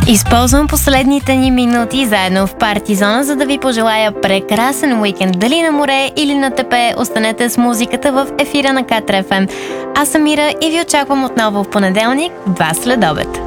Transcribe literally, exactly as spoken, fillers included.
Използвам последните ни минути заедно в Партизона, за да ви пожелая прекрасен уикенд. Дали на море или на тепе, останете с музиката в ефира на Катар еф ем. Аз съм Мира и ви очаквам отново в понеделник, два следобед.